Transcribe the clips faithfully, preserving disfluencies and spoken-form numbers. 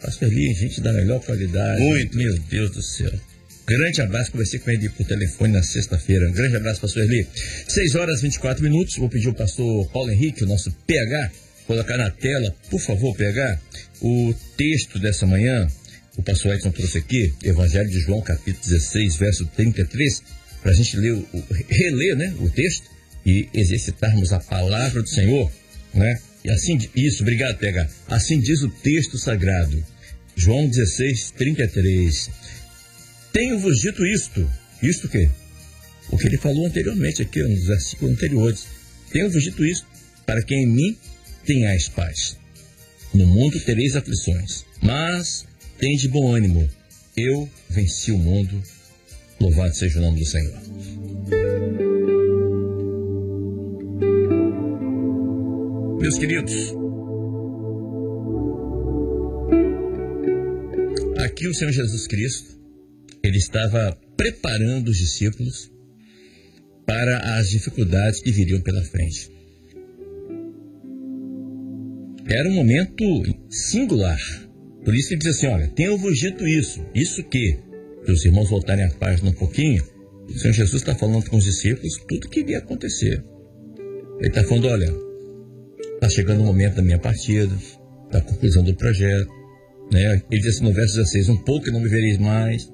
Pastor Eli, gente da melhor qualidade. Muito. Meu Deus do céu. Grande abraço, conversei com ele por telefone na sexta-feira. Um grande abraço, pastor Eli. seis horas e vinte e quatro minutos. Vou pedir ao pastor Paulo Henrique, o nosso P H, colocar na tela, por favor, P H, o texto dessa manhã. O pastor Edson trouxe aqui, Evangelho de João, capítulo dezesseis, verso trinta e três, para a gente ler, o, reler, né, o texto e exercitarmos a palavra do Senhor, né? E assim, isso, obrigado, P H. Assim diz o texto sagrado. João dezesseis, trinta e três. Tenho-vos dito isto. Isto o quê? O que ele falou anteriormente aqui, nos versículos anteriores. Tenho-vos dito isto, para que em mim tenhais paz. No mundo tereis aflições, mas tende bom ânimo. Eu venci o mundo. Louvado seja o nome do Senhor. Meus queridos, aqui o Senhor Jesus Cristo, ele estava preparando os discípulos para as dificuldades que viriam pela frente. Era um momento singular. Por isso ele diz assim, olha, tenho-vos dito isso. Isso que, para os irmãos voltarem à página um pouquinho, o Senhor Jesus está falando com os discípulos tudo o que iria acontecer. Ele está falando, olha, está chegando o momento da minha partida, da conclusão do projeto. Né? Ele diz assim no verso dezesseis, um pouco e não me vereis mais.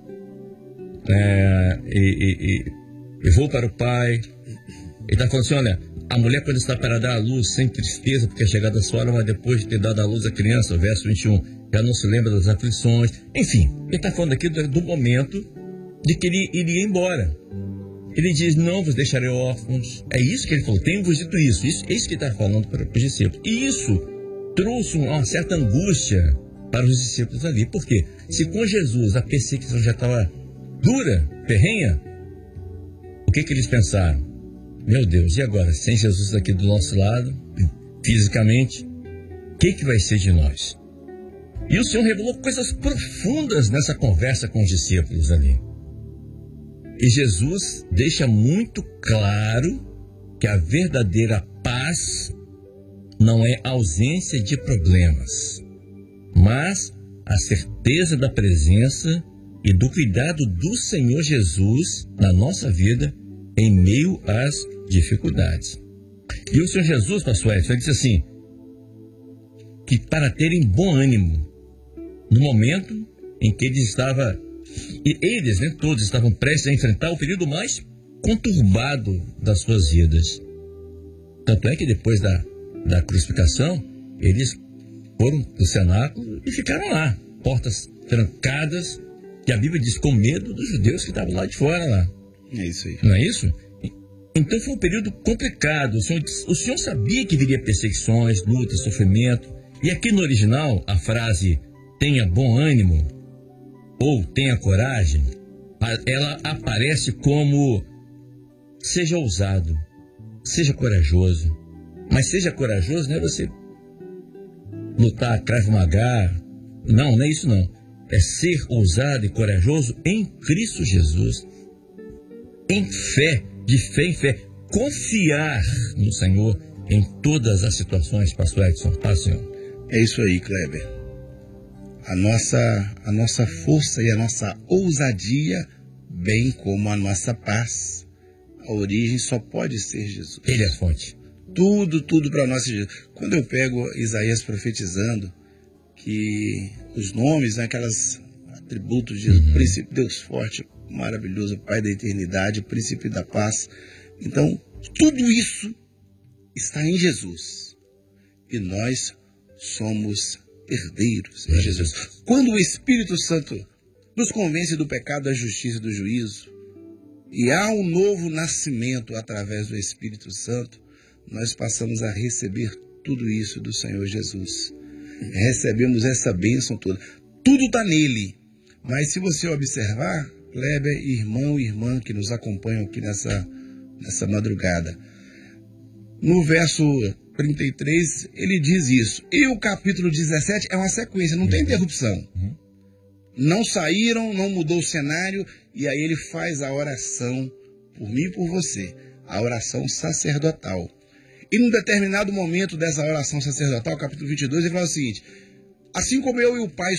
É, e, e, e, eu vou para o Pai. Ele está falando assim, olha, a mulher quando está para dar à luz, sem tristeza, porque é chegada a sua hora, mas depois de ter dado à luz a criança, verso vinte e um, já não se lembra das aflições. Enfim, ele está falando aqui do, do momento de que ele iria embora. Ele diz, não vos deixarei órfãos. É isso que ele falou, tenho-vos dito isso. Isso é isso que ele está falando para os discípulos. E isso trouxe uma certa angústia para os discípulos ali. Por quê? Se com Jesus a perseguição já estava dura, ferrenha, o que que eles pensaram? Meu Deus, e agora? Sem Jesus aqui do nosso lado, fisicamente, o que que vai ser de nós? E o Senhor revelou coisas profundas nessa conversa com os discípulos ali. E Jesus deixa muito claro que a verdadeira paz não é ausência de problemas, mas a certeza da presença e do cuidado do Senhor Jesus na nossa vida em meio às dificuldades. E o Senhor Jesus, pastor Edson, ele disse assim, que para terem bom ânimo, no momento em que eles estavam, e eles, né, todos estavam prestes a enfrentar o período mais conturbado das suas vidas. Tanto é que depois da, da crucificação, eles foram para o cenáculo e ficaram lá, portas trancadas, que a Bíblia diz com medo dos judeus que estavam lá de fora lá. É isso aí. Não é isso? Então foi um período complicado. O Senhor, o Senhor sabia que viria perseguições, lutas, sofrimento. E aqui no original, a frase tenha bom ânimo ou tenha coragem, ela aparece como seja ousado, seja corajoso. Mas seja corajoso não é você lutar Krav Maga. Não, não é isso não. É ser ousado e corajoso em Cristo Jesus. Em fé, de fé em fé, confiar no Senhor em todas as situações, pastor Edson. Paz, Senhor. É isso aí, Kleber. A nossa, a nossa força e a nossa ousadia, bem como a nossa paz, a origem só pode ser Jesus. Ele é a fonte. Tudo, tudo para nós é Jesus. Quando eu pego Isaías profetizando que os nomes, né, aquelas atributos de Jesus, uhum. Príncipe, Deus forte, maravilhoso, Pai da eternidade, Príncipe da paz. Então, tudo isso está em Jesus. E nós somos herdeiros em Jesus. Quando o Espírito Santo nos convence do pecado, da justiça e do juízo, e há um novo nascimento através do Espírito Santo, nós passamos a receber tudo isso do Senhor Jesus. Recebemos essa bênção toda. Tudo está nele. Mas se você observar, Kleber, irmão e irmã que nos acompanham aqui nessa, nessa madrugada, no verso trinta e três, ele diz isso. E o capítulo dezessete é uma sequência, não tem interrupção. Uhum. Não saíram, não mudou o cenário, e aí ele faz a oração por mim e por você, a oração sacerdotal. E num determinado momento dessa oração sacerdotal, capítulo vinte e dois, ele fala o seguinte: assim como eu e o Pai